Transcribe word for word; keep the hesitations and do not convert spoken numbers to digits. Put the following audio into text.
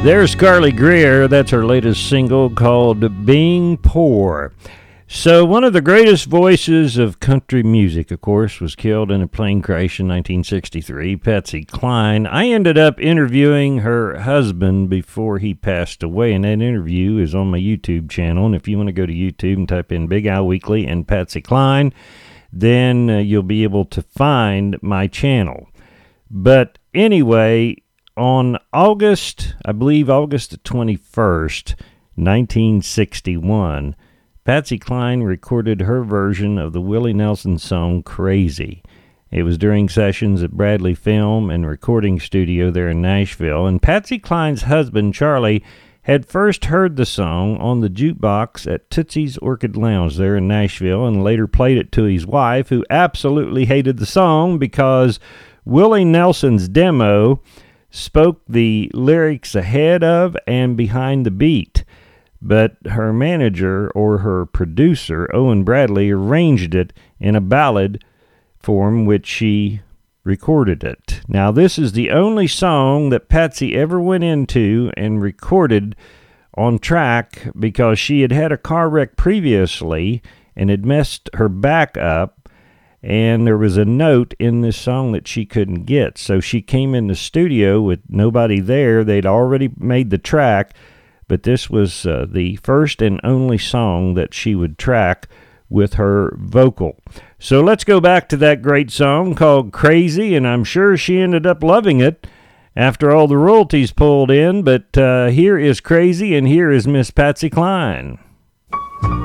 There's Carly Greer. That's her latest single called Being Poor. So one of the greatest voices of country music, of course, was killed in a plane crash in nineteen sixty-three, Patsy Cline. I ended up interviewing her husband before he passed away, and that interview is on my YouTube channel. And if you want to go to YouTube and type in Big Al Weekly and Patsy Cline, then uh, you'll be able to find my channel. But anyway, on August, I believe August the twenty-first, nineteen sixty-one, Patsy Cline recorded her version of the Willie Nelson song Crazy. It was during sessions at Bradley Film and Recording Studio there in Nashville, and Patsy Cline's husband, Charlie, had first heard the song on the jukebox at Tootsie's Orchid Lounge there in Nashville and later played it to his wife, who absolutely hated the song because Willie Nelson's demo spoke the lyrics ahead of and behind the beat, but her manager or her producer, Owen Bradley, arranged it in a ballad form, which she recorded it. Now, this is the only song that Patsy ever went into and recorded on track because she had had a car wreck previously and had messed her back up. And there was a note in this song that she couldn't get. So she came in the studio with nobody there. They'd already made the track, but this was uh, the first and only song that she would track with her vocal. So let's go back to that great song called Crazy, and I'm sure she ended up loving it after all the royalties pulled in. But uh, here is Crazy, and here is Miss Patsy Cline.